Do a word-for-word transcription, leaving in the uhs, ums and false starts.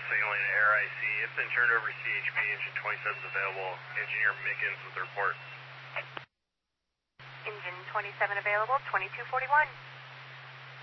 signaling to Air I C. It's been turned over to C H P. Engine twenty-seven is available. Engineer Mickens with the report. Engine twenty-seven available, twenty-two forty-one.